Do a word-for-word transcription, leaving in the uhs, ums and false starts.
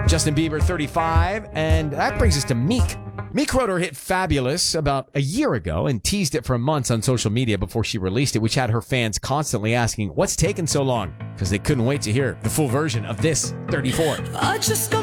Justin Bieber, thirty-five. And that brings us to Meek. Meek wrote her hit Fabulous about a year ago and teased it for months on social media before she released it, which had her fans constantly asking, what's taking so long? Because they couldn't wait to hear the full version of this, thirty-four. I just